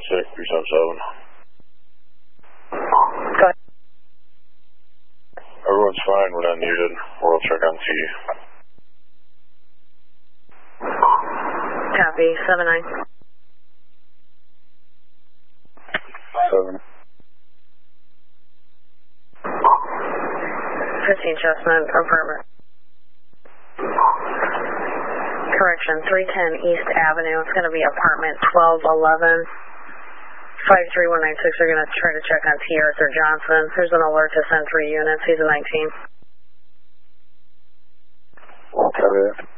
6, 377. Go ahead. Everyone's fine, we're not needed. We'll check on T. Copy, 7-9. 7. 15 Chestnut, apartment. Correction, 310 East Avenue. It's going to be apartment 1211. 53196 are going to try to check on T. Arthur Johnson. There's an alert to send 3 units. He's a 19. Copy.